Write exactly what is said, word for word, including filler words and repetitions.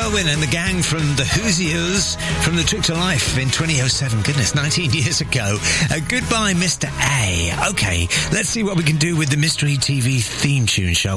Irwin and the gang from the Hoosiers from The Trick to Life in twenty oh seven. Goodness, nineteen years ago. Uh, goodbye, Mister A. Okay, let's see what we can do with the Mystery T V theme tune, shall we?